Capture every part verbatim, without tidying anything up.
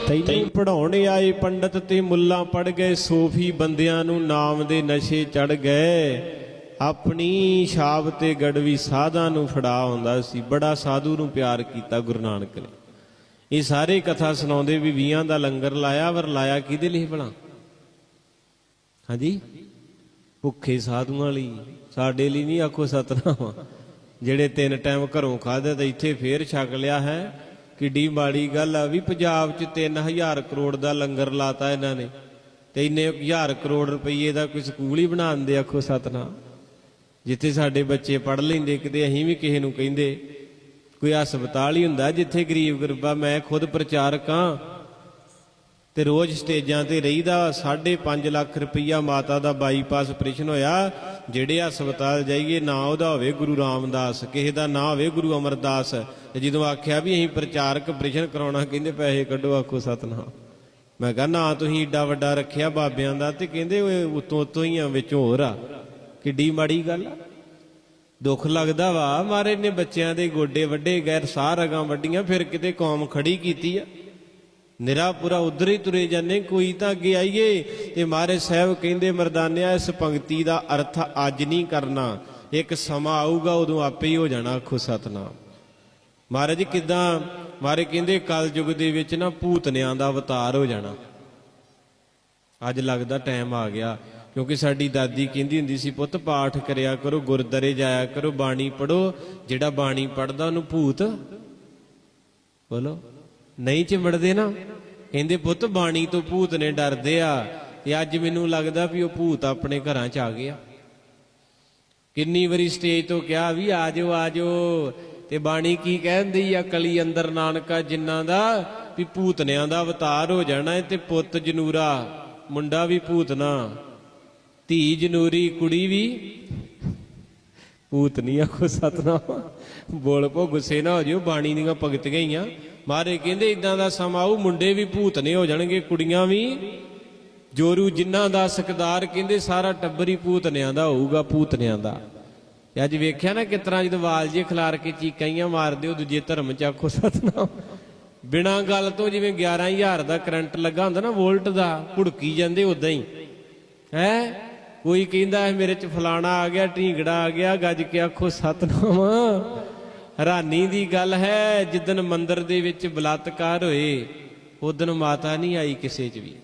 ਤੈਨੂੰ ਪੜ੍ਹਾਉਣ ਆਏ ਪੰਡਤ ਤੇ ਮੁੱਲਾ ਪੜ੍ਹ ਗਏ, ਸੂਫੀ ਬੰਦਿਆਂ ਨੂੰ ਨਾਮ ਦੇ ਨਸ਼ੇ ਚੜ੍ਹ ਗਏ। ਆਪਣੀ ਛਾਪ ਤੇ ਗੜਵੀ ਸਾਧਾਂ ਨੂੰ ਫੜਾ ਆਉਂਦਾ ਸੀ। ਬੜਾ ਸਾਧੂ ਨੂੰ ਪਿਆਰ ਕੀਤਾ ਗੁਰੂ ਨਾਨਕ ਨੇ। ਇਹ ਸਾਰੇ ਕਥਾ ਸੁਣਾਉਂਦੇ ਵੀ ਵੀਹਾਂ ਦਾ ਲੰਗਰ ਲਾਇਆ, ਪਰ ਲਾਇਆ ਕਿਹਦੇ ਲਈ ਭਲਾ? ਹਾਂਜੀ, ਭੁੱਖੇ ਸਾਧੂਆਂ ਲਈ, ਸਾਡੇ ਲਈ ਨਹੀਂ। ਆਖੋ ਸਤਨਾਮ। ਜਿਹੜੇ ਤਿੰਨ ਟਾਈਮ ਘਰੋਂ ਖਾਧੇ ਤੇ ਇੱਥੇ ਫੇਰ ਛਕ ਲਿਆ ਹੈ। ਕਿੱਡੀ ਮਾੜੀ ਗੱਲ ਆ ਵੀ ਪੰਜਾਬ 'ਚ ਤਿੰਨ ਹਜ਼ਾਰ ਕਰੋੜ ਦਾ ਲੰਗਰ ਲਾਤਾ ਇਹਨਾਂ ਨੇ, ਤੇ ਇੰਨੇ ਹਜ਼ਾਰ ਕਰੋੜ ਰੁਪਈਏ ਦਾ ਕੋਈ ਸਕੂਲ ਹੀ ਬਣਾ ਦਿੰਦੇ। ਆਖੋ ਸਤਨਾਮ। ਜਿੱਥੇ ਸਾਡੇ ਬੱਚੇ ਪੜ੍ਹ ਲੈਂਦੇ, ਕਿਤੇ ਅਸੀਂ ਵੀ ਕਿਸੇ ਨੂੰ ਕਹਿੰਦੇ। ਕੋਈ ਹਸਪਤਾਲ ਹੀ ਹੁੰਦਾ ਜਿੱਥੇ ਗਰੀਬ ਗਰੀਬਾ। ਮੈਂ ਖੁਦ ਪ੍ਰਚਾਰਕ ਹਾਂ ਤੇ ਰੋਜ਼ ਸਟੇਜਾਂ ਤੇ ਰਹੀਦਾ। ਸਾਢੇ ਪੰਜ ਲੱਖ ਰੁਪਈਆ ਮਾਤਾ ਦਾ ਬਾਈਪਾਸ ਆਪਰੇਸ਼ਨ ਹੋਇਆ। ਜਿਹੜੇ ਹਸਪਤਾਲ ਜਾਈਏ ਨਾ ਉਹਦਾ ਹੋਵੇ ਗੁਰੂ ਰਾਮਦਾਸ, ਕਿਸੇ ਦਾ ਨਾ ਹੋਵੇ ਗੁਰੂ ਅਮਰਦਾਸ। ਤੇ ਜਦੋਂ ਆਖਿਆ ਵੀ ਅਸੀਂ ਪ੍ਰਚਾਰਕ ਆਪਰੇਸ਼ਨ ਕਰਾਉਣਾ, ਕਹਿੰਦੇ ਪੈਸੇ ਕੱਢੋ। ਆਖੋ ਸਤਨਾਮ। ਮੈਂ ਕਿਹਾ ਨਾ ਤੁਸੀਂ ਏਡਾ ਵੱਡਾ ਰੱਖਿਆ ਬਾਬਿਆਂ ਦਾ, ਤੇ ਕਹਿੰਦੇ ਉਤੋਂ ਉਤੋਂ ਹੀ ਆ, ਵਿੱਚ ਹੋਰ ਆ। ਕਿੱਡੀ ਮਾੜੀ ਗੱਲ ਆ। ਦੁੱਖ ਲੱਗਦਾ ਵਾ। ਮਹਾਰਾਜ ਨੇ ਬੱਚਿਆਂ ਦੇ ਗੋਡੇ ਵੱਢੇ ਗਏ, ਸਾਹ ਰਗਾਂ ਵੱਡੀਆਂ, ਫਿਰ ਕਿਤੇ ਕੌਮ ਖੜੀ ਕੀਤੀ ਆ। ਨਿਰਾ ਪੂਰਾ ਉਧਰ ਹੀ ਤੁਰੇ ਜਾਂਦੇ। ਕੋਈ ਤਾਂ ਅੱਗੇ ਆਈਏ। ਤੇ ਮਹਾਰਾਜ ਸਾਹਿਬ ਕਹਿੰਦੇ ਮਰਦਾਨਿਆ, ਇਸ ਪੰਕਤੀ ਦਾ ਅਰਥ ਅੱਜ ਨਹੀਂ ਕਰਨਾ, ਇੱਕ ਸਮਾਂ ਆਊਗਾ ਉਦੋਂ ਆਪੇ ਹੀ ਹੋ ਜਾਣਾ। ਆਖੋ ਸਤਨਾਮ। ਮਹਾਰਾਜ ਕਿੱਦਾਂ? ਮਹਾਰਾਜ ਕਹਿੰਦੇ ਕਲ ਯੁੱਗ ਦੇ ਵਿੱਚ ਨਾ ਭੂਤਨਿਆਂ ਦਾ ਅਵਤਾਰ ਹੋ ਜਾਣਾ। ਅੱਜ ਲੱਗਦਾ ਟਾਈਮ ਆ ਗਿਆ। ਕਿਉਂਕਿ ਸਾਡੀ ਦਾਦੀ ਕਹਿੰਦੀ ਹੁੰਦੀ ਸੀ, ਪੁੱਤ ਪਾਠ ਕਰਿਆ ਕਰੋ, ਗੁਰਦੁਆਰੇ ਜਾਇਆ ਕਰੋ, ਬਾਣੀ ਪੜ੍ਹੋ। ਜਿਹੜਾ ਬਾਣੀ ਪੜ੍ਹਦਾ ਉਹਨੂੰ ਭੂਤ ਬੋਲੋ ਨਹੀਂ ਚਿੰਬੜਦੇ ਨਾ। ਕਹਿੰਦੇ ਪੁੱਤ ਬਾਣੀ ਤੋਂ ਭੂਤ ਨੇ ਡਰਦੇ ਆ। ਤੇ ਅੱਜ ਮੈਨੂੰ ਲੱਗਦਾ ਵੀ ਉਹ ਭੂਤ ਆਪਣੇ ਘਰਾਂ 'ਚ ਆ ਗਿਆ। ਕਿੰਨੀ ਵਾਰੀ ਸਟੇਜ ਤੋਂ ਕਿਹਾ ਵੀ ਆ ਜਾਓ ਆ ਜਾਓ, ਤੇ ਬਾਣੀ ਕੀ ਕਹਿੰਦੀ ਆ? ਕਲੀ ਅੰਦਰ ਨਾਨਕਾ ਜਿਨ੍ਹਾਂ ਦਾ ਵੀ ਭੂਤਨਿਆਂ ਦਾ ਅਵਤਾਰ ਹੋ ਜਾਣਾ ਹੈ। ਤੇ ਪੁੱਤ ਜਨੂਰਾ, ਮੁੰਡਾ ਵੀ ਭੂਤਨਾ, ਧੀ ਜਨੂਰੀ, ਕੁੜੀ ਵੀ ਭੂਤ ਨਹੀਂ। ਆਖੋ ਸਤਨਾਮ। ਬੋਲ ਪੋ, ਗੁੱਸੇ ਨਾ ਹੋ ਜਿਓ, ਬਾਣੀ ਦੀਆਂ ਭਗਤੀਆਂ ਹੀ ਆ। ਮਹਾਰਾਜ ਕਹਿੰਦੇ ਇਦਾਂ ਦਾ ਸਮਾਂ ਆਊ, ਮੁੰਡੇ ਵੀ ਭੂਤਨੇ ਹੋ ਜਾਣਗੇ, ਕੁੜੀਆਂ ਵੀ ਜੋਰੂ। ਜਿਨ੍ਹਾਂ ਦਾ ਸਕਦਾਰ ਕਹਿੰਦੇ ਸਾਰਾ ਟੱਬਰ ਹੀ ਭੂਤਨਿਆਂ ਦਾ ਹੋਊਗਾ, ਭੂਤਨਿਆਂ ਦਾ। ਤੇ ਅੱਜ ਵੇਖਿਆ ਨਾ ਕਿਸ ਤਰ੍ਹਾਂ ਜਦੋਂ ਵਾਲ ਜੇ ਖਿਲਾਰ ਕੇ ਚੀਕਾਈਆਂ ਮਾਰਦੇ ਹੋ ਦੂਜੇ ਧਰਮ 'ਚ। ਆਖੋ ਸਤਨਾਮ। ਬਿਨਾਂ ਗੱਲ ਤੋਂ ਜਿਵੇਂ ਗਿਆਰਾਂ ਹਜ਼ਾਰ ਦਾ ਕਰੰਟ ਲੱਗਾ ਹੁੰਦਾ ਨਾ, ਵੋਲਟ ਦਾ, ਭੁੜਕੀ ਜਾਂਦੇ ਉਦਾਂ ਹੀ ਹੈ। ਕੋਈ ਕਹਿੰਦਾ ਮੇਰੇ 'ਚ ਫਲਾਣਾ ਆ ਗਿਆ, ਢੀਂਗੜਾ ਆ ਗਿਆ, ਗੱਜ ਕੇ ਆਖੋ ਸਤਨਾਮ। ਹੈਰਾਨੀ ਦੀ ਗੱਲ ਹੈ, ਜਿੱਦਣ ਮੰਦਿਰ ਦੇ ਵਿੱਚ ਬਲਾਤਕਾਰ ਹੋਏ ਉਦਣ ਮਾਤਾ ਨਹੀਂ ਆਈ ਕਿਸੇ 'ਚ ਵੀ।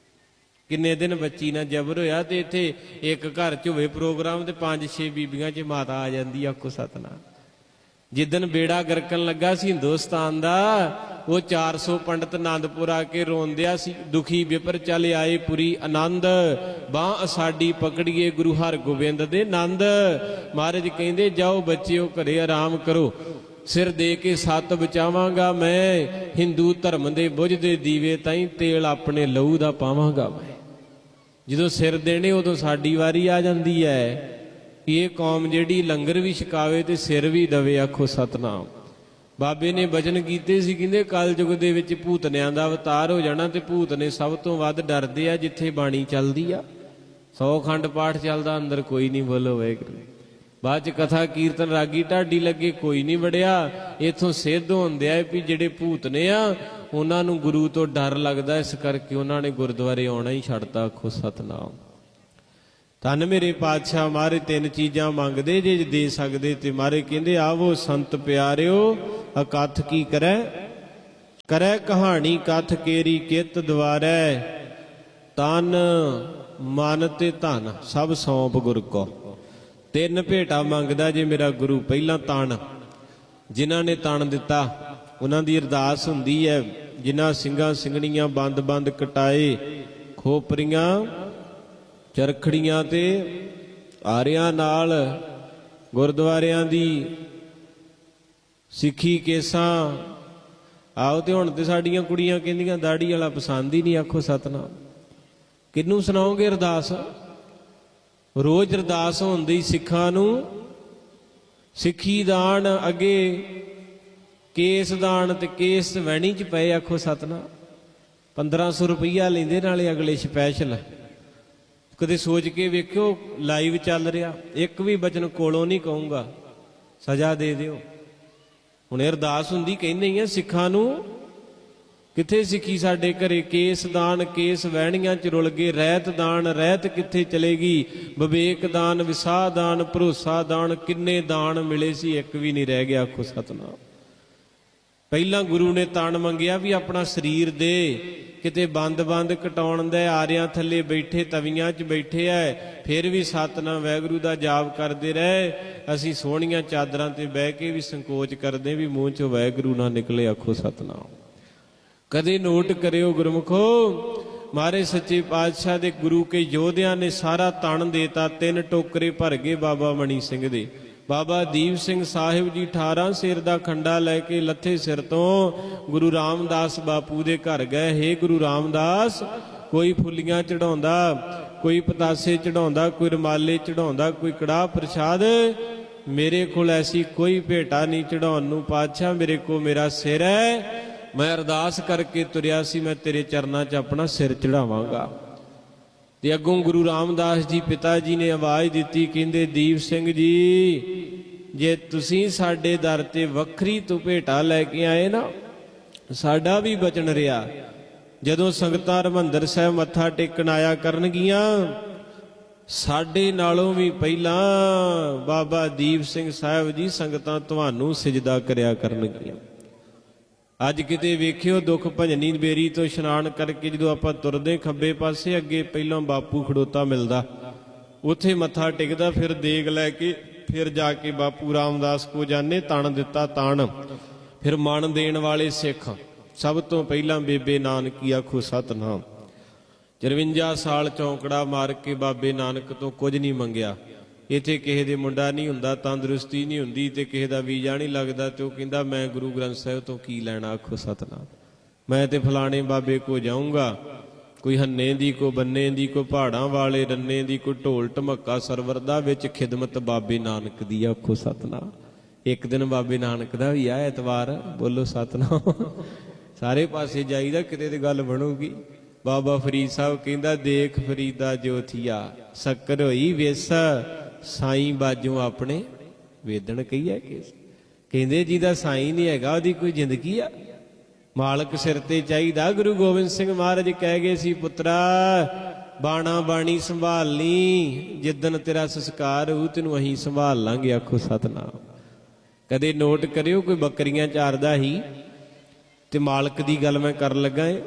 ਕਿੰਨੇ ਦਿਨ ਬੱਚੀ ਨਾਲ ਜ਼ਬਰ ਹੋਇਆ। ਤੇ ਇੱਥੇ ਇੱਕ ਘਰ 'ਚ ਹੋਵੇ ਪ੍ਰੋਗਰਾਮ ਤੇ ਪੰਜ ਛੇ ਬੀਬੀਆਂ 'ਚ ਮਾਤਾ ਆ ਜਾਂਦੀ। ਆਖੋ ਸਤਨਾਮ। ਜਿੱਦਣ ਬੇੜਾ ਗਰਕਣ ਲੱਗਾ ਸੀ ਹਿੰਦੁਸਤਾਨ ਦਾ, ਉਹ ਚਾਰ ਸੌ ਪੰਡਤ ਆਨੰਦਪੁਰ ਆ ਕੇ ਰੋਂਦਿਆ ਸੀ। ਦੁਖੀ ਵਿਪਰ ਚੱਲ ਆਏ ਪੁਰੀ ਆਨੰਦ, ਬਾਂਹ ਸਾਡੀ ਪਕੜੀਏ ਗੁਰੂ ਹਰਗੋਬਿੰਦ ਦੇ ਨੰਦ। ਮਹਾਰਾਜ ਕਹਿੰਦੇ ਜਾਓ ਬੱਚਿਓ ਘਰੇ ਆਰਾਮ ਕਰੋ, ਸਿਰ ਦੇ ਕੇ ਸੱਤ ਬਚਾਵਾਂਗਾ ਮੈਂ। ਹਿੰਦੂ ਧਰਮ ਦੇ ਬੁਝਦੇ ਦੀਵੇ ਤਾਈਂ ਤੇਲ ਆਪਣੇ ਲਹੂ ਦਾ ਪਾਵਾਂਗਾ ਮੈਂ। ਜਦੋਂ ਸਿਰ ਦੇਣੇ ਉਦੋਂ ਸਾਡੀ ਵਾਰੀ ਆ ਜਾਂਦੀ ਹੈ। ਇਹ ਕੌਮ ਜਿਹੜੀ ਲੰਗਰ ਵੀ ਛਕਾਵੇ ਤੇ ਸਿਰ ਵੀ ਦਵੇ। ਆਖੋ ਸਤਨਾਮ। ਬਾਬੇ ਨੇ ਬਚਨ ਕੀਤੇ ਸੀ, ਕਹਿੰਦੇ ਕਲ ਯੁੱਗ ਦੇ ਵਿੱਚ ਭੂਤਨਿਆਂ ਦਾ ਅਵਤਾਰ ਹੋ ਜਾਣਾ। ਤੇ ਭੂਤਨੇ ਸਭ ਤੋਂ ਵੱਧ ਡਰਦੇ ਆ ਜਿੱਥੇ ਬਾਣੀ ਚੱਲਦੀ ਆ। ਸੌ ਖੰਡ ਪਾਠ ਚੱਲਦਾ, ਅੰਦਰ ਕੋਈ ਨਹੀਂ। ਬੋਲੋ ਵਾਹਿਗੁਰੂ। ਬਾਅਦ 'ਚ ਕਥਾ ਕੀਰਤਨ ਰਾਗੀ ਢਾਡੀ ਲੱਗੇ, ਕੋਈ ਨਹੀਂ ਵੜਿਆ। ਇੱਥੋਂ ਸਿੱਧ ਹੁੰਦੇ ਆ ਵੀ ਜਿਹੜੇ ਭੂਤਨੇ ਆ ਉਹਨਾਂ ਨੂੰ ਗੁਰੂ ਤੋਂ ਡਰ ਲੱਗਦਾ, ਇਸ ਕਰਕੇ ਉਹਨਾਂ ਨੇ ਗੁਰਦੁਆਰੇ ਆਉਣਾ ਹੀ ਛੱਡਤਾ। ਆਖੋ ਸਤਨਾਮ। ਧੰਨ ਮੇਰੇ ਪਾਤਸ਼ਾਹ ਮਾਰੇ ਤਿੰਨ ਚੀਜ਼ਾਂ ਮੰਗਦੇ ਜੇ ਦੇ ਸਕਦੇ। ਤੇ ਮਾਰੇ ਕਹਿੰਦੇ ਆਵੋ ਸੰਤ ਪਿਆਰਿਓ, ਅਕਥ ਕੀ ਕਰੈ ਕਰੈ ਕਹਾਣੀ ਕਥ ਕੇਰੀ ਕਿਤ ਦਵਾਰੈ। ਤਨ ਮਨ ਤੇ ਧਨ ਸਭ ਸੌਂਪ ਗੁਰ ਕੋ। ਤਿੰਨ ਭੇਟਾ ਮੰਗਦਾ ਜੇ ਮੇਰਾ ਗੁਰੂ। ਪਹਿਲਾਂ ਤਨ, ਜਿਨ੍ਹਾਂ ਨੇ ਤਨ ਦਿੱਤਾ ਉਹਨਾਂ ਦੀ ਅਰਦਾਸ ਹੁੰਦੀ ਹੈ। ਜਿਨ੍ਹਾਂ ਸਿੰਘਾਂ ਸਿੰਘਣੀਆਂ ਬੰਦ ਬੰਦ ਕਟਾਏ, ਖੋਪਰੀਆਂ ਚਰਖੜੀਆਂ ਤੇ ਆਰਿਆਂ ਨਾਲ ਗੁਰਦੁਆਰਿਆਂ ਦੀ ਸਿੱਖੀ ਕੇਸਾਂ। ਆਓ ਤੇ ਹੁਣ ਤੇ ਸਾਡੀਆਂ ਕੁੜੀਆਂ ਕਹਿੰਦੀਆਂ ਦਾੜੀ ਵਾਲਾ ਪਸੰਦ ਹੀ ਨਹੀਂ। ਆਖੋ ਸਤਨਾਮ। ਕਿਹਨੂੰ ਸੁਣਾਓਗੇ ਅਰਦਾਸ? ਰੋਜ਼ ਅਰਦਾਸ ਹੁੰਦੀ ਸਿੱਖਾਂ ਨੂੰ। ਸਿੱਖੀ ਦਾਨ ਅੱਗੇ ਕੇਸ ਦਾਨ, ਤੇ ਕੇਸ ਵਹਿਣੀ 'ਚ ਪਏ। ਆਖੋ ਸਤਨਾਮ। ਪੰਦਰਾਂ ਸੌ ਰੁਪਈਆ ਲੈਂਦੇ ਨਾਲੇ ਅਗਲੇ ਸਪੈਸ਼ਲ। ਕਦੇ ਸੋਚ ਕੇ ਵੇਖਿਓ, ਲਾਈਵ ਚੱਲ ਰਿਹਾ। ਇੱਕ ਵੀ ਬਚਨ ਕੋਲੋਂ ਨਹੀਂ ਕਹੂੰਗਾ, ਸਜ਼ਾ ਦੇ ਦਿਓ। ਹੁਣ ਅਰਦਾਸ ਹੁੰਦੀ ਕਹਿੰਦੇ ਹੀ ਆ ਸਿੱਖਾਂ ਨੂੰ ਕਿੱਥੇ ਸਿੱਖੀ ਸਾਡੇ ਘਰੇ? ਕੇਸ ਦਾਨ ਕੇਸ ਵਹਿਣੀਆਂ ਚ ਰੁਲ ਗਏ। ਰਹਿਤ ਦਾਨ ਰਹਿਤ ਕਿੱਥੇ ਚਲੇਗੀ? ਵਿਵੇਕ ਦਾਨ ਵਿਸਾਹ ਦਾਨ ਭਰੋਸਾ ਦਾਨ, ਕਿੰਨੇ ਦਾਨ ਮਿਲੇ ਸੀ, ਇੱਕ ਵੀ ਨਹੀਂ ਰਹਿ ਗਿਆ। ਆਖੋ ਸਤਿਨਾਮ। ਪਹਿਲਾਂ ਗੁਰੂ ਨੇ ਤਾਣ ਮੰਗਿਆ ਵੀ ਆਪਣਾ ਸਰੀਰ ਦੇ, ਕਿਤੇ ਬੰਦ ਬੰਦ ਕਟਾਉਣ ਦੇ, ਆਰਿਆਂ ਥੱਲੇ ਬੈਠੇ ਤਵੀਆਂ 'ਚ ਬੈਠੇ ਐ, ਫਿਰ ਵੀ ਸਤਿਨਾਮ ਵਾਹਿਗੁਰੂ ਦਾ ਜਾਪ ਕਰਦੇ ਰਹੇ। ਅਸੀਂ ਸੋਹਣੀਆਂ ਚਾਦਰਾਂ ਤੇ ਬਹਿ ਕੇ ਵੀ ਸੰਕੋਚ ਕਰਦੇ ਵੀ ਮੂੰਹ 'ਚੋਂ ਵਾਹਿਗੁਰੂ ਨਾ ਨਿਕਲੇ। ਆਖੋ ਸਤਿਨਾਮ। ਕਦੇ ਨੋਟ ਕਰਿਓ ਗੁਰਮੁਖੋ, ਮਹਾਰਾਜ ਸੱਚੇ ਪਾਤਸ਼ਾਹ ਦੇ ਗੁਰੂ ਕੇ ਯੋਧਿਆਂ ਨੇ ਸਾਰਾ ਤਣ ਦੇਤਾ। ਤਿੰਨ ਟੋਕਰੇ ਭਰ ਗਏ ਬਾਬਾ ਮਣੀ ਸਿੰਘ ਦੇ। ਬਾਬਾ ਦੀਪ ਸਿੰਘ ਸਾਹਿਬ ਜੀ ਅਠਾਰਾਂ ਸਿਰ ਦਾ ਖੰਡਾ ਲੈ ਕੇ ਲੱਥੇ ਸਿਰ ਤੋਂ ਗੁਰੂ ਰਾਮਦਾਸ ਬਾਪੂ ਦੇ ਘਰ ਗਏ। ਹੇ ਗੁਰੂ ਰਾਮਦਾਸ, ਕੋਈ ਫੁੱਲੀਆਂ ਚੜਾਉਂਦਾ, ਕੋਈ ਪਤਾਸੇ ਚੜਾਉਂਦਾ, ਕੋਈ ਰੁਮਾਲੇ ਚੜਾਉਂਦਾ, ਕੋਈ ਕੜਾਹ ਪ੍ਰਸ਼ਾਦ, ਮੇਰੇ ਕੋਲ ਐਸੀ ਕੋਈ ਭੇਟਾ ਨਹੀਂ ਚੜਾਉਣ ਨੂੰ। ਪਾਤਸ਼ਾਹ ਮੇਰੇ ਕੋਲ ਮੇਰਾ ਸਿਰ ਹੈ, ਮੈਂ ਅਰਦਾਸ ਕਰਕੇ ਤੁਰਿਆ ਸੀ, ਮੈਂ ਤੇਰੇ ਚਰਨਾਂ 'ਚ ਆਪਣਾ ਸਿਰ ਚੜਾਵਾਂਗਾ। ਤੇ ਅੱਗੋਂ ਗੁਰੂ ਰਾਮਦਾਸ ਜੀ ਪਿਤਾ ਜੀ ਨੇ ਆਵਾਜ਼ ਦਿੱਤੀ, ਕਹਿੰਦੇ ਦੀਪ ਸਿੰਘ ਜੀ, ਜੇ ਤੁਸੀਂ ਸਾਡੇ ਦਰ ਤੇ ਵੱਖਰੀ ਤੋਂ ਭੇਟਾ ਲੈ ਕੇ ਆਏ ਨਾ, ਸਾਡਾ ਵੀ ਬਚਨ ਰਿਹਾ। ਜਦੋਂ ਸੰਗਤਾਂ ਹਰਿਮੰਦਰ ਸਾਹਿਬ ਮੱਥਾ ਟੇਕਣ ਆਇਆ ਕਰਨਗੀਆਂ, ਸਾਡੇ ਨਾਲੋਂ ਵੀ ਪਹਿਲਾਂ ਬਾਬਾ ਦੀਪ ਸਿੰਘ ਸਾਹਿਬ ਜੀ ਸੰਗਤਾਂ ਤੁਹਾਨੂੰ ਸਿਜਦਾ ਕਰਿਆ ਕਰਨਗੀਆਂ। ਅੱਜ ਕਿਤੇ ਵੇਖਿਓ ਦੁੱਖ ਭਜਨੀ ਬੇਰੀ ਤੋਂ ਇਸ਼ਨਾਨ ਕਰਕੇ ਜਦੋਂ ਆਪਾਂ ਤੁਰਦੇ ਖੱਬੇ ਪਾਸੇ, ਅੱਗੇ ਪਹਿਲਾਂ ਬਾਪੂ ਖੜੋਤਾ ਮਿਲਦਾ, ਉੱਥੇ ਮੱਥਾ ਟਿਕਦਾ, ਫਿਰ ਦੇਗ ਲੈ ਕੇ ਫਿਰ ਜਾ ਕੇ ਬਾਪੂ ਰਾਮਦਾਸ ਕੋ ਜਾਣੇ। ਤਣ ਦਿੱਤਾ ਤਣ, ਫਿਰ ਮਣ ਦੇਣ ਵਾਲੇ ਸਿੱਖ ਸਭ ਤੋਂ ਪਹਿਲਾਂ ਬੇਬੇ ਨਾਨਕੀ। ਆਖੋ ਸਤਿਨਾਮ। ਚਰਵੰਜਾ ਸਾਲ ਚੌਂਕੜਾ ਮਾਰ ਕੇ ਬਾਬੇ ਨਾਨਕ ਤੋਂ ਕੁਝ ਨਹੀਂ ਮੰਗਿਆ। ਇੱਥੇ ਕਿਸੇ ਦੇ ਮੁੰਡਾ ਨਹੀਂ ਹੁੰਦਾ, ਤੰਦਰੁਸਤੀ ਨਹੀਂ ਹੁੰਦੀ, ਤੇ ਕਿਸੇ ਦਾ ਵੀਜ਼ਾ ਨਹੀਂ ਲੱਗਦਾ, ਤੇ ਉਹ ਕਹਿੰਦਾ ਮੈਂ ਗੁਰੂ ਗ੍ਰੰਥ ਸਾਹਿਬ ਤੋਂ ਕੀ ਲੈਣਾ। ਆਖੋ ਸਤਿਨਾਮ। ਮੈਂ ਤੇ ਫਲਾਣੇ ਬਾਬੇ ਕੋ ਜਾਊਂਗਾ, ਕੋਈ ਹੰਨੇ ਦੀ, ਕੋ ਬੰਨੇ ਦੀ, ਕੋ ਪਹਾੜਾਂ ਵਾਲੇ ਰੰਨੇ ਦੀ, ਕੋਈ ਢੋਲ ਢਮੱਕਾ ਸਰਵਰ ਦਾ, ਵਿੱਚ ਖਿਦਮਤ ਬਾਬੇ ਨਾਨਕ ਦੀ। ਆਖੋ ਸਤਿਨਾਮ। ਇੱਕ ਦਿਨ ਬਾਬੇ ਨਾਨਕ ਦਾ ਵੀ ਆ ਐਤਵਾਰ, ਬੋਲੋ ਸਤਿਨਾਮ। ਸਾਰੇ ਪਾਸੇ ਜਾਈਦਾ, ਕਿਤੇ ਤੇ ਗੱਲ ਬਣੂਗੀ। ਬਾਬਾ ਫਰੀਦ ਸਾਹਿਬ ਕਹਿੰਦਾ, ਦੇਖ ਫਰੀਦਾ ਜੋਥੀਆ, ਸ਼ੱਕਰ ਹੋਈ ਵੇਸ, ਸਾਈਂ ਬਾਜੋਂ ਆਪਣੇ ਵੇਦਣ ਕਹੀਏ ਕਿ। ਕਹਿੰਦੇ ਜਿਹਦਾ ਸਾਈਂ ਨਹੀਂ ਹੈਗਾ, ਉਹਦੀ ਕੋਈ ਜ਼ਿੰਦਗੀ ਆ? ਮਾਲਕ ਸਿਰ ਤੇ ਚਾਹੀਦਾ। ਗੁਰੂ ਗੋਬਿੰਦ ਸਿੰਘ ਮਹਾਰਾਜ ਕਹਿ ਗਏ ਸੀ, ਪੁੱਤਰਾ ਬਾਣਾ ਬਾਣੀ ਸੰਭਾਲ ਲਈ, ਜਿੱਦਣ ਤੇਰਾ ਸੰਸਕਾਰ ਹੋਊ ਤੈਨੂੰ ਅਸੀਂ ਸੰਭਾਲ ਲਾਂਗੇ। ਆਖੋ ਸਤਿਨਾਮ। ਕਦੇ ਨੋਟ ਕਰਿਓ, ਕੋਈ ਬੱਕਰੀਆਂ ਚਾਰਦਾ ਸੀ ਤੇ ਮਾਲਕ ਦੀ ਗੱਲ ਮੈਂ ਕਰਨ ਲੱਗਾ ਏ,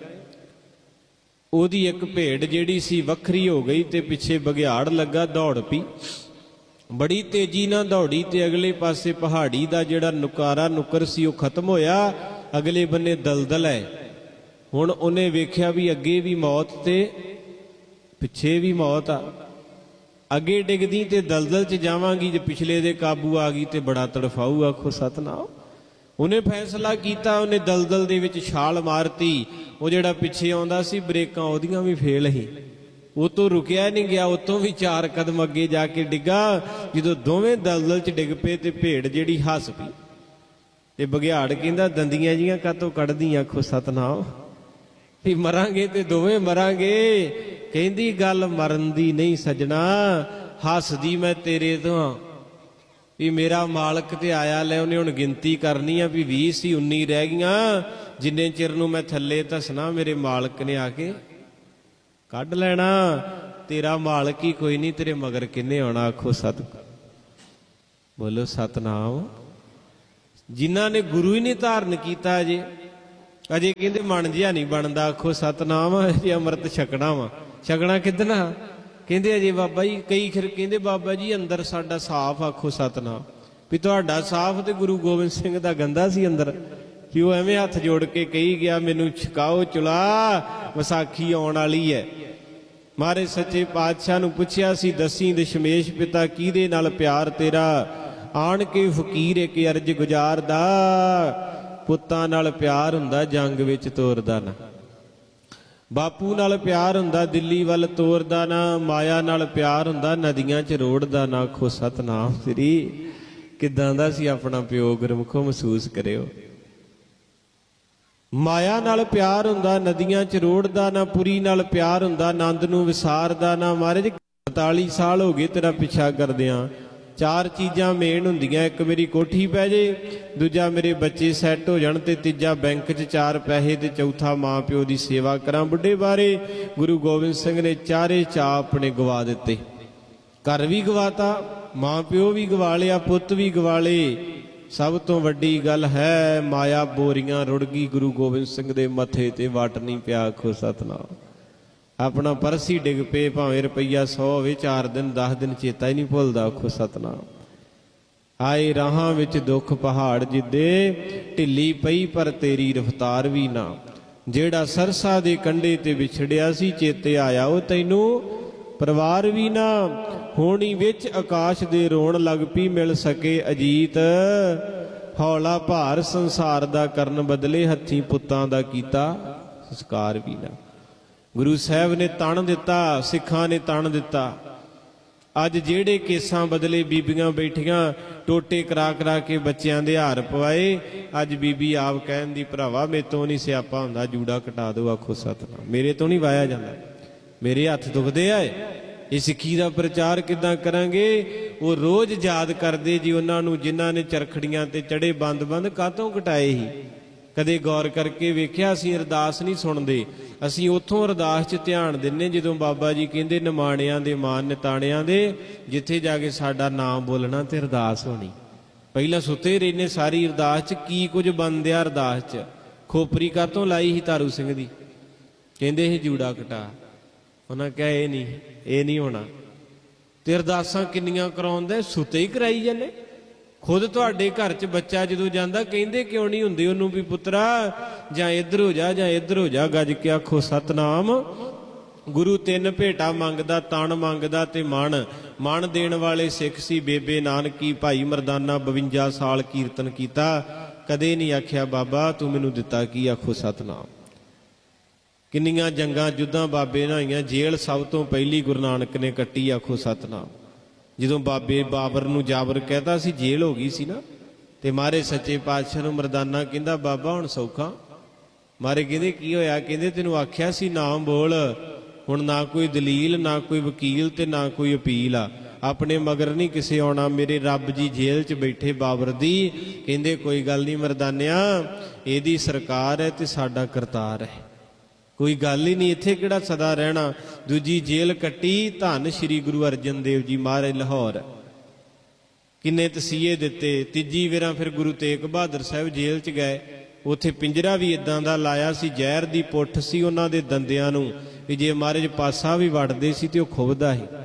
ਉਹਦੀ ਇੱਕ ਭੇਡ ਜਿਹੜੀ ਸੀ ਵੱਖਰੀ ਹੋ ਗਈ, ਤੇ ਪਿੱਛੇ ਬਘਿਆੜ ਲੱਗਾ, ਦੌੜ ਪਈ, ਬੜੀ ਤੇਜ਼ੀ ਨਾਲ ਦੌੜੀ, ਤੇ ਅਗਲੇ ਪਾਸੇ ਪਹਾੜੀ ਦਾ ਜਿਹੜਾ ਨੁਕਾਰਾ ਨੁਕਰ ਸੀ ਉਹ ਖਤਮ ਹੋਇਆ, ਅਗਲੇ ਬੰਨੇ ਦਲਦਲ ਹੈ। ਹੁਣ ਉਹਨੇ ਵੇਖਿਆ ਵੀ ਅੱਗੇ ਵੀ ਮੌਤ ਤੇ ਪਿੱਛੇ ਵੀ ਮੌਤ ਆ, ਅੱਗੇ ਡਿੱਗਦੀ ਤੇ ਦਲਦਲ 'ਚ ਜਾਵਾਂਗੀ, ਜੇ ਪਿਛਲੇ ਦੇ ਕਾਬੂ ਆ ਗਈ ਤੇ ਬੜਾ ਤੜਫਾਊ। ਆਖੋ ਸਤਿਨਾਮ। ਉਹਨੇ ਫੈਸਲਾ ਕੀਤਾ, ਉਹਨੇ ਦਲਦਲ ਦੇ ਵਿੱਚ ਛਾਲ ਮਾਰਤੀ। ਉਹ ਜਿਹੜਾ ਪਿੱਛੇ ਆਉਂਦਾ ਸੀ, ਬ੍ਰੇਕਾਂ ਉਹਦੀਆਂ ਵੀ ਫੇਲ ਸੀ, ਉਹ ਤੋਂ ਰੁਕਿਆ ਨਹੀਂ ਗਿਆ, ਉਤੋਂ ਵੀ ਚਾਰ ਕਦਮ ਅੱਗੇ ਜਾ ਕੇ ਡਿੱਗਾ। ਜਦੋਂ ਦੋਵੇਂ ਦਲਦਲ 'ਚ ਡਿੱਗ ਪਏ ਤੇ ਭੇਡ ਜਿਹੜੀ ਹੱਸ ਪਈ, ਤੇ ਬਘਿਆੜ ਕਹਿੰਦਾ, ਦੰਦੀਆਂ ਜੀਆਂ ਕਾਹਤੋਂ ਕੱਢਦੀ? ਆਖੋ ਸਤਿਨਾਮ। ਵੀ ਮਰਾਂਗੇ ਤੇ ਦੋਵੇਂ ਮਰਾਂਗੇ। ਕਹਿੰਦੀ ਗੱਲ ਮਰਨ ਦੀ ਨਹੀਂ ਸੱਜਣਾ, ਹੱਸਦੀ ਮੈਂ ਤੇਰੇ ਤੋਂ ਵੀ ਮੇਰਾ ਮਾਲਕ ਤੇ ਆਇਆ। ਲੈ ਉਹਨੇ ਹੁਣ ਗਿਣਤੀ ਕਰਨੀ ਆ ਵੀ ਵੀਹ ਸੀ, ਉੱਨੀ ਰਹਿ ਗਈਆਂ, ਜਿੰਨੇ ਚਿਰ ਨੂੰ ਮੈਂ ਥੱਲੇ ਧਸਣਾ ਮੇਰੇ ਮਾਲਕ ਨੇ ਆ ਕੇ ਕੱਢ ਲੈਣਾ। ਤੇਰਾ ਮਾਲਕ ਹੀ ਕੋਈ ਨਹੀਂ, ਤੇਰੇ ਮਗਰ ਕਿੰਨੇ ਆਉਣਾ। ਆਖੋ ਸਤ ਬੋਲੋ ਸਤਨਾਮ। ਜਿਨ੍ਹਾਂ ਨੇ ਗੁਰੂ ਹੀ ਨਹੀਂ ਧਾਰਨ ਕੀਤਾ ਅਜੇ ਅਜੇ ਕਹਿੰਦੇ ਮਨ ਜਿਹਾ ਨਹੀਂ ਬਣਦਾ। ਆਖੋ ਸਤਨਾਮ। ਅਜੇ ਅੰਮ੍ਰਿਤ ਛਕਣਾ ਵਾ, ਛਕਣਾ ਕਿੱਦਣਾ? ਕਹਿੰਦੇ ਅਜੇ ਬਾਬਾ ਜੀ, ਕਈ ਖਿਰ ਕਹਿੰਦੇ ਬਾਬਾ ਜੀ ਅੰਦਰ ਸਾਡਾ ਸਾਫ਼। ਆਖੋ ਸਤਨਾਮ। ਵੀ ਤੁਹਾਡਾ ਸਾਫ਼ ਤੇ ਗੁਰੂ ਗੋਬਿੰਦ ਸਿੰਘ ਦਾ ਗੰਦਾ ਸੀ ਅੰਦਰ, ਕਿ ਉਹ ਐਵੇਂ ਹੱਥ ਜੋੜ ਕੇ ਕਹੀ ਗਿਆ, ਮੈਨੂੰ ਛਕਾਓ ਚੁਲਾ, ਵਿਸਾਖੀ ਆਉਣ ਵਾਲੀ ਹੈ। ਮਹਾਰਾਜ ਸੱਚੇ ਪਾਤਸ਼ਾਹ ਨੂੰ ਪੁੱਛਿਆ ਸੀ, ਦਸੀ ਦਸ਼ਮੇਸ਼ ਪਿਤਾ ਕਿਹਦੇ ਨਾਲ ਪਿਆਰ ਤੇਰਾ? ਆਣ ਕੇ ਫਕੀਰ ਇੱਕ ਅਰਜ ਗੁਜ਼ਾਰਦਾ, ਪੁੱਤਾਂ ਨਾਲ ਪਿਆਰ ਹੁੰਦਾ ਜੰਗ ਵਿੱਚ ਤੋਰਦਾ ਨਾ, ਬਾਪੂ ਨਾਲ ਪਿਆਰ ਹੁੰਦਾ ਦਿੱਲੀ ਵੱਲ ਤੋਰਦਾ ਨਾ, ਮਾਇਆ ਨਾਲ ਪਿਆਰ ਹੁੰਦਾ ਨਦੀਆਂ 'ਚ ਰੋੜਦਾ ਨਾ। ਆਖੋ ਸਤਨਾਮ ਸ੍ਰੀ। ਕਿੱਦਾਂ ਦਾ ਸੀ ਆਪਣਾ ਪਿਓ, ਗੁਰਮੁਖੋ ਮਹਿਸੂਸ ਕਰਿਓ। ਮਾਇਆ ਨਾਲ ਪਿਆਰ ਹੁੰਦਾ ਨਦੀਆਂ 'ਚ ਰੋੜਦਾ ਨਾ, ਪੁਰੀ ਨਾਲ ਪਿਆਰ ਹੁੰਦਾ ਆਨੰਦ ਨੂੰ ਵਿਸਾਰਦਾ ਨਾ। ਮਹਾਰਾਜ ਅੜਤਾਲੀ ਸਾਲ ਹੋ ਗਏ ਤੇਰਾ ਪਿੱਛਾ ਕਰਦਿਆਂ, चार चीज़ां मेन हुंदियां, एक मेरी कोठी पै जे, दूजा मेरे बच्चे सैट हो जाण, ते तीजा बैंक च चार पैसे, ते चौथा माँ प्यो की सेवा करा। बुढ़े बारे गुरु गोबिंद सिंह ने चारे चाह अपने गवा दिते। घर भी गवाता, माँ प्यो भी गवा लिया, पुत भी गवा ले। सब तो वड्डी गल है माया बोरियां रुड़ गई, गुरु गोबिंद सिंह दे मथे ते वट नहीं पिया। आखो सतनाम। अपना परस ही डिग पे, भावें रुपया सौ होवे, चार दिन दस दिन चेता ही नहीं भुलदा। आखो सतनाम। आए राहां विच दुख पहाड़ जिद्दे, ढिली पई पर तेरी रफ्तार भी ना। जेड़ा सरसा दे कंढे ते विछड़िया सी, चेते आया वो तैनू परिवार भी ना। होनी विच आकाश दे रोण लग पी, मिल सके अजीत हौला भार। संसार दा करन बदले, हत्थी पुत्तां दा कीता संस्कार भी ना। गुरु साहब ने तन दिता, सिखां ने तन दिता। अज जेड़े केसां बदले बीबियां बैठियां टोटे करा करा के बच्चों दे हार पवाए, अज बीबी आप कहन दी भरावा मेरे तो नहीं स्यापा हुंदा, जूड़ा कटा दो। आखो सतनाम। मेरे तो नहीं वाया जांदा, मेरे हथ दुखदे आए। ये सिक्खी दा प्रचार किदां करांगे? वो रोज याद करदे जी उन्हां नूं जिन्हां ने चरखड़ियां ते चढ़े बंद बंद कातों कटाए ही। कदे गौर करके वेख्या असीं अरदास नहीं सुणदे, असीं उत्थों अरदास च ध्यान दिंदे जदों बाबा जी कहंदे निमाणियां दे मान निताणियां दे, जिथे जाके साडा नाम बोलना ते अरदास होनी। पहिलां सुते रहने सारी अरदास च की कुछ बनदिया। अरदास च खोपरी कातों लाई ही तारू सिंह दी, कहंदे ही जूड़ा कटा। उन्हां कहा ये नहीं, ये नहीं होना। ते अरदासां किन्नियां कराउंदे, सुते ही कराई जाने। खुद तुहाडे घर च बच्चा जदों जांदा कहंदे क्यों नहीं हुंदे उहनूं भी पुत्तरा जां इधर हो जा जां इधर हो जा। गज के आखो सतनाम। गुरु तीन भेटा मंगदा, तन मंगदा ते मन। मन देण वाले सिख सी बेबे नानकी, भाई मरदाना बवंजा साल कीर्तन कीता, कदे नहीं आख्या बाबा तू मैनूं दिता की। आखो सतनाम। किन्नियां जंगां जुद्धां बाबे नहाईयां, जेल सब तो पहली गुरु नानक ने कट्टी। आखो सतनाम। ਜਦੋਂ ਬਾਬੇ ਬਾਬਰ ਨੂੰ ਜਾਬਰ ਕਹਿਤਾ ਸੀ, ਜੇਲ੍ਹ ਹੋ ਗਈ ਸੀ ਨਾ, ਤੇ ਮਾਰੇ ਸੱਚੇ ਪਾਤਸ਼ਾਹ ਨੂੰ ਮਰਦਾਨਾ ਕਹਿੰਦਾ ਬਾਬਾ ਹੁਣ ਸੌਖਾ। ਮਾਰੇ ਕਹਿੰਦੇ ਕੀ ਹੋਇਆ? ਕਹਿੰਦੇ ਤੈਨੂੰ ਆਖਿਆ ਸੀ ਨਾਮ ਬੋਲ, ਹੁਣ ਨਾ ਕੋਈ ਦਲੀਲ ਨਾ ਕੋਈ ਵਕੀਲ ਤੇ ਨਾ ਕੋਈ ਅਪੀਲ ਆ, ਆਪਣੇ ਮਗਰ ਨਹੀਂ ਕਿਸੇ ਆਉਣਾ, ਮੇਰੇ ਰੱਬ ਜੀ ਜੇਲ੍ਹ 'ਚ ਬੈਠੇ ਬਾਬਰ ਦੀ। ਕਹਿੰਦੇ ਕੋਈ ਗੱਲ ਨਹੀਂ ਮਰਦਾਨਿਆ, ਇਹਦੀ ਸਰਕਾਰ ਹੈ ਤੇ ਸਾਡਾ ਕਰਤਾਰ ਹੈ, कोई गल ही नहीं, इत्थे किहड़ा सदा रहना। दूजी जेल कट्टी, धन श्री गुरु अर्जन देव जी महाराज लाहौर, किन्ने तसीहे दिते। तीजी वेरा फिर गुरु तेग बहादुर साहब जेल च गए, उत्थे पिंजरा भी इदां दा लाया सी, जहर दी पुठ सी उन्हां दे दंदियां नूं, भी जे महाराज पासा भी वड़दे सी ते ओह खुबदा ही।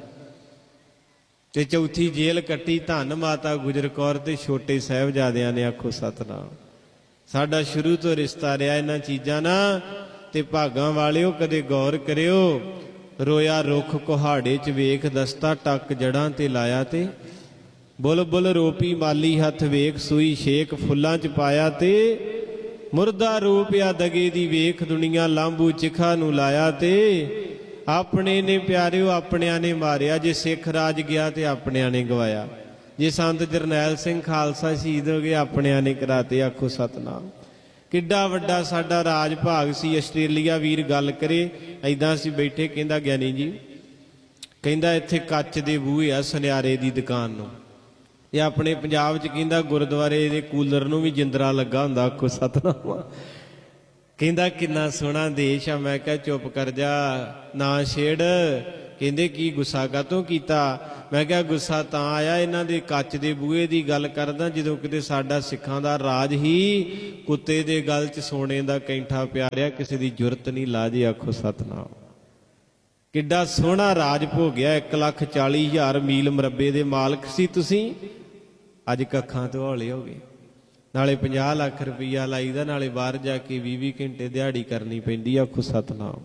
ते चौथी जेल कट्टी, धन माता गुजर कौर ते छोटे साहिबजादियां ने। आखो सतनाम। साडा शुरू तो रिश्ता रहा इन्हां चीज़ां नाल। ते भागां वालिओ कदे गौर करिओ, रोया रुख कुहाड़े च वेख, दस्ता टक जड़ां ते लाया ते, बुल बुल रोपी माली हथ वेख, सुई शेक फुल्लां च पाया ते, मुर्दा रूप या दगे दी वेख, दुनिया लांबू चिखा नूं लाया ते, अपने ने प्यारिओ अपनियां ने मारिया, जे सिख राज गया ते अपनियां ने गवाया, जे संत जरनैल सिंह खालसा शहीद हो गए अपनियां ने कराते। आखो सतनाम। किड्डा वड्डा साडा राज भाग सी। आस्ट्रेलिया वीर गल करे, ऐदां असीं बैठे, कहंदा ज्ञानी जी कहंदा इत्थे कच्च दे बूहे आ सुनियारे दी दुकान नूं, ये अपने पंजाब च कहंदा गुरुद्वारे दे कूलर नूं भी जिंदरा लगा हुंदा। आखो सतनाम। कहंदा किन्ना सोहना देश आ। मैं कहा चुप कर जा, ना छेड़। कहंदे की गुस्सा कातों कीता? मैं कहा गुस्सा तां आया, इन्हां दे कच्च दे बूहे दी गल करदा जदों किते साडा सिखां दा राज ही कुत्ते दे गल च सोने दा कैंठा प्यारिआ, किसी दी जुरत नहीं लाजे। आखो सतनाम। किड्डा सोहना राज भोगिआ, एक लख चाली हज़ार मील मरबे दे मालक सी तुसीं, अज कखां तो हौले हो गए। नाले पचास लख रुपया लाईदा, नाले बाहर जाके बीस बीस घंटे दिहाड़ी करनी पैंदी। आखो सतनाम।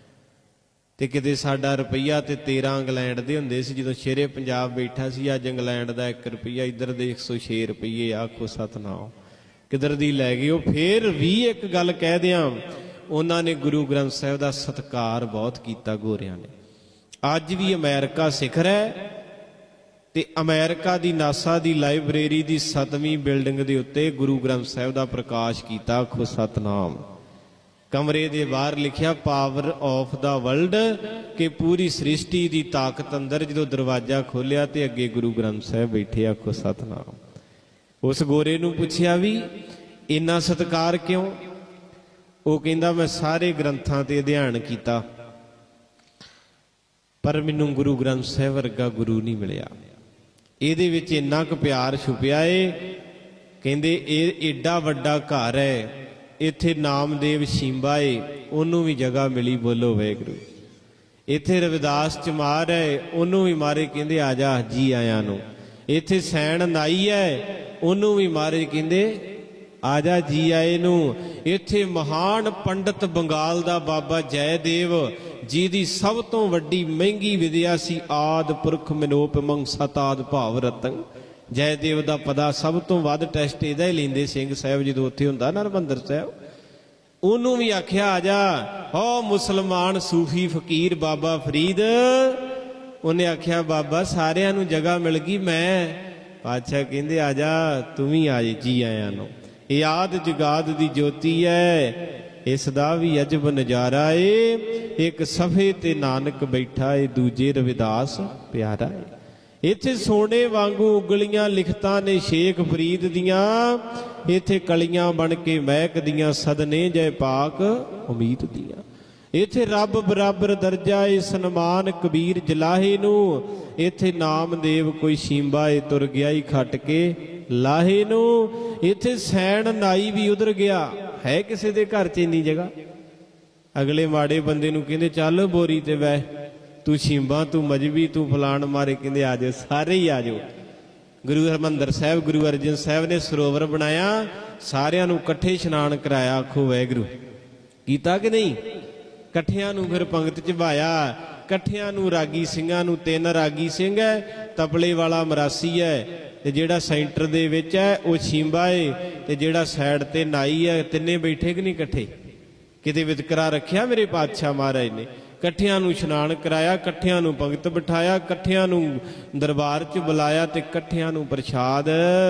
ते किते साडा रुपया ते तेरह इंग्लैंड दे हुंदे सी जदों शेरे पंजाब बैठा सी, अज इंग्लैंड दा एक रुपया, इधर दे एक सौ छे रुपये। आखो सतनाम। किधर दी लै गए। फिर भी एक गल कह दियां, उन्हां ने गुरु ग्रंथ साहिब दा सत्कार बहुत कीता गोरियां ने। अज भी अमेरिका सिखर है ते अमेरिका दी नासा दी लाइब्रेरी दी सतवीं बिल्डिंग दे उत्ते गुरु ग्रंथ साहिब दा प्रकाश कीता। आखो सतनाम। कमरे दे बाहर लिखिया पावर ऑफ द वर्ल्ड कि पूरी सृष्टि की ताकत अंदर। जो दरवाजा खोलिया तो अगे गुरु ग्रंथ साहब बैठे। आखो सतनाम। उस गोरे नूं पुछया भी इन्ना सत्कार क्यों? वो कहंदा मैं सारे ग्रंथां ते अध्ययन किया पर मैनूं गुरु ग्रंथ साहब वर्गा गुरु नहीं मिलिया। इहदे विच इन्ना क प्यार छुपिया है। कहंदे ਇਹ एडा वड्डा घर है, इत्थे नामदेव शिंबा है, उन्होंने भी जगह मिली। बोलो वाहिगुरू। इत्थे रविदास चमार है, उन्होंने भी मारे कहंदे आ जा जी आया नूं। इत्थे सैन नाई है, उन्होंने भी मारे कहंदे आ जा जी आए नूं। इत्थे महान पंडित बंगाल दा बाबा जयदेव जी दी सब तो वड्डी महंगी विद्या सी आद पुरख मनोप मंग सताद भाव रतन। जयदेव का पदा सब तो वध टैसट इहदा ही लैंदे सिंह साहब जो उत्थे हुंदा ना हरमंदर साहब। उन्होंने भी आख्या आ जा ओ मुसलमान सूफी फकीर बाबा फरीद। उन्हें आख्या बाबा सारियां नूं जगह मिल गई, मैं पातशाह कहंदे आ जा तू भी आ जी आया नो। याद जगाद दी ज्योति है, इसदा भी अजब नजारा है। एक सफे ते नानक बैठा है, दूजे रविदास प्यारा है। इत्थे सोने वांगू उगलियां लिखतां ने शेख फरीद दियां, इत्थे कलियां बन के महकदियां सदने जय पाक उम्मीद दियां। इत्थे रब बराबर दर्जा है सन्मान कबीर जलाहे नूं। इत्थे नामदेव कोई शिंबा है तुर गया ही खट के लाहे नूं। इत्थे सैन नाई भी उधर गया है, किसी दे घर च इन्नी जगह। अगले माड़े बंदे नूं कहंदे चल बोरी ते बह, तू शिंबा तू मजबी तू फलाण मारे। कहंदे आ जाओ सारे ही आ जाओ। गुरु हरमंदर साहब गुरु अर्जन साहब ने सरोवर बनाया, सारियां नूं इकट्ठे इशनान कराया। आखो वाहिगुरू कीता कि नहीं? इकट्ठियां नूं फिर पंगत च बाया। इकट्ठियां नूं रागी ਸਿੰਘਾਂ नूं तीन रागी सिंह है, तबले वाला मरासी है, ते जिहड़ा सेंटर दे विच है वो शिंबा है, ते जिहड़ा साइड ते नाई है। तिन्ने बैठे कि नहीं इकट्ठे? किते वितकरा रखिया मेरे पातशाह महाराज ने। इकट्ठियां नूं इशनान कराया, इकट्ठियां नूं पंगत बिठाया, इकट्ठियां नूं दरबार च बुलाया ते इकट्ठियां नूं प्रसाद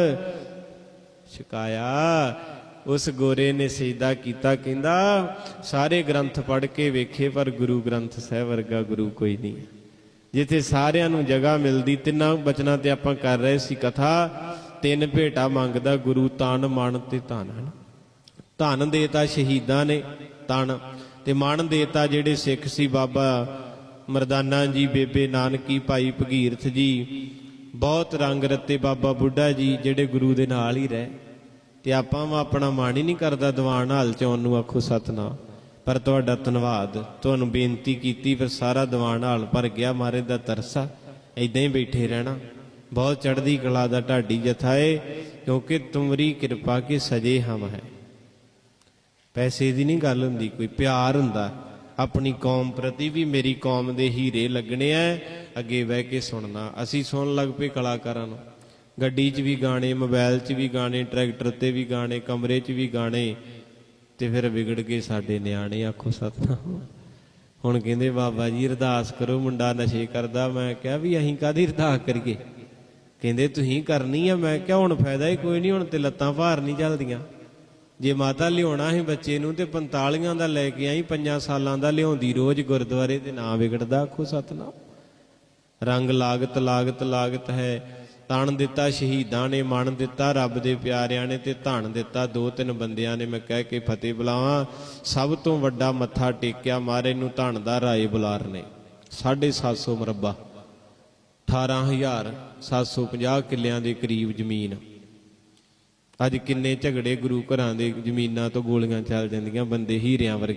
छकाया। उस गोरे ने सजदा कीता, कहंदा सारे ग्रंथ पढ़ के वेखे पर गुरु ग्रंथ साहब वर्गा गुरु कोई नहीं। जिथे सारियां नूं जगह मिलदी। तिन्नां बचनां ते आपां कर रहे सी कथा। तीन भेटा मंगदा गुरु तन मन ते धन। धन देता शहीदां ने तन, ते मन देता जेड़े सिख सी बाबा मरदाना जी, बेबे नानकी, भाई भगीरथ जी, बहुत रंग रत्ते बाबा बुढ़ा जी जेड़े गुरु दे नाल ही रहे। ते आपां अपना मन ही नहीं करदा दीवान हाल च आउण नूं। आखो सतनाम। पर तुहाडा धन्नवाद, तुहानूं बेनती कीती फिर सारा दीवान हाल भर गया। महाराज दा तरसा इदां ही बैठे रहना। बहुत चढ़दी कला दा ढाडी जथा है, क्योंकि तुमरी कृपा के सजे हम है। पैसे की नहीं गल हुंदी, कोई प्यार हुंदा अपनी कौम प्रति भी। मेरी कौम दे हीरे लगने हैं, अगे बह के सुनना। असी सुन लग पे कलाकारां नूं। गड्डी च भी गाने, मोबाइल च भी गाने, ट्रैक्टर ते भी गाने, कमरे च भी गाने, ते फिर बिगड़ गए साडे नियाणे। आखो सतनाम। हुण कहंदे बाबा जी अरदास करो, मुंडा नशे करदा। मैं कहा भी असीं काहदी अरदास करिए? कहंदे तुसीं करनी है। मैं कहा हुण फायदा ही कोई नहीं, हुण ते लत्तां भार नहीं चलदियां। जे माता लियाउणा है बच्चे नूं ते पंतालियां दा लैके आई, पंजां सालां दा लियाउंदी रोज गुरुद्वारे ते ना बिगड़दा। आखो सतनाम। रंग लागत लागत लागत है। तन दिता शहीदां ने, मन दिता रब दे प्यारिਆਂ ने, ते धन दिता दो तीन बंदियां ने। मैं कह के फतेह बुलावां। सब तो वड्डा मत्था टेकिया महाराज नूं धन दा राए बुलार ने। साढ़े सत्त सौ मुरब्बा, अठारह हज़ार सत्त सौ पचास किलियां दे करीब जमीन। अज किन्ने झगड़े गुरु घरां दे जमीनां तो गोलियां चल जांदियां, बंदे हीरियां वर्गे।